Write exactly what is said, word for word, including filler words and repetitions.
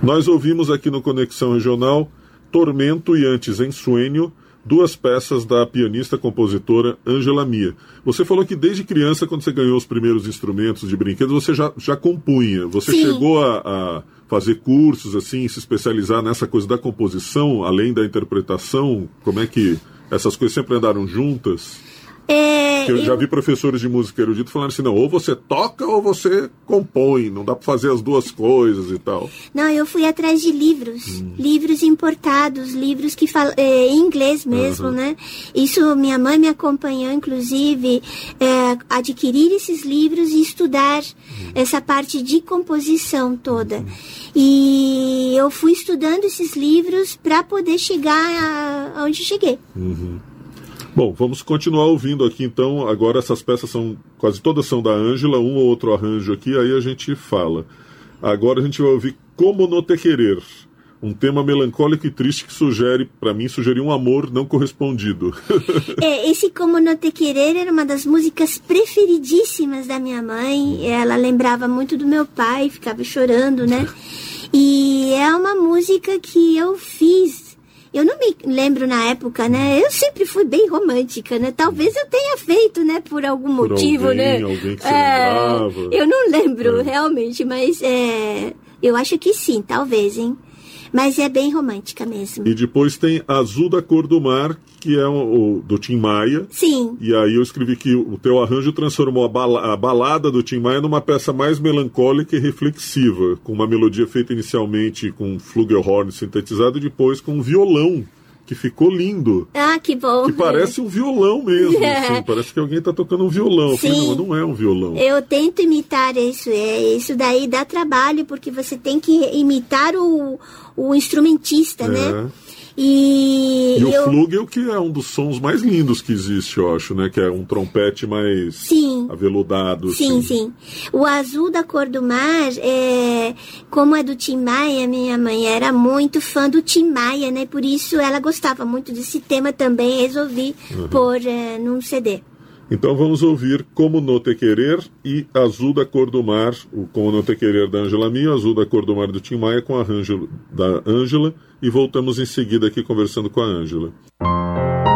Nós ouvimos aqui no Conexão Regional Tormento e antes Ensueño, duas peças da pianista compositora Ângela Mia. Você falou que desde criança, quando você ganhou os primeiros instrumentos de brinquedos, você já, já compunha. Você Sim. chegou a, a fazer cursos, assim, se especializar nessa coisa da composição, além da interpretação? Como é que essas coisas sempre andaram juntas? É, eu, eu já eu... vi professores de música erudita falando assim, não, ou você toca ou você compõe, não dá para fazer as duas coisas e tal. Não, eu fui atrás de livros, hum. livros importados, livros que falam é, em inglês mesmo, uhum. né? Isso, minha mãe me acompanhou, inclusive, é, adquirir esses livros e estudar uhum. essa parte de composição toda. Uhum. E eu fui estudando esses livros para poder chegar a, aonde cheguei. Uhum. Bom, vamos continuar ouvindo aqui então. Agora essas peças são, quase todas são da Ângela, um ou outro arranjo aqui, aí a gente fala. Agora a gente vai ouvir Como No Te Querer, um tema melancólico e triste que sugere, para mim, sugerir um amor não correspondido. É, esse Como No Te Querer era uma das músicas preferidíssimas da minha mãe. Ela lembrava muito do meu pai, ficava chorando, né? E é uma música que eu fiz. Eu não me lembro na época, né? Eu sempre fui bem romântica, né? Talvez eu tenha feito, né? Por algum por motivo, alguém, né? Alguém que se é, lembrava. Eu não lembro, é. realmente, mas é, eu acho que sim, talvez, hein? Mas é bem romântica mesmo. E depois tem Azul da Cor do Mar, que é o, o do Tim Maia. Sim. E aí eu escrevi que o teu arranjo transformou a, bala, a balada do Tim Maia numa peça mais melancólica e reflexiva, com uma melodia feita inicialmente com flugelhorn sintetizado e depois com um violão, que ficou lindo. Ah, que bom. Que parece um violão mesmo, é. assim, parece que alguém está tocando um violão. Sim. Falei, não, não é um violão. Eu tento imitar isso, é, isso daí dá trabalho, porque você tem que imitar o, o instrumentista, é. né? E, e eu... o flugel, que é um dos sons mais lindos que existe, eu acho, né? Que é um trompete mais sim. aveludado. Sim, assim. sim. O Azul da Cor do Mar, é... como é do Tim Maia, minha mãe era muito fã do Tim Maia, né? Por isso ela gostava muito desse tema também, resolvi uhum. pôr é, num C D. Então vamos ouvir Como No Te Querer e Azul da Cor do Mar, o Como No Te Querer da Ângela Mia, Azul da Cor do Mar do Tim Maia com arranjo da Ângela, e voltamos em seguida aqui conversando com a Ângela.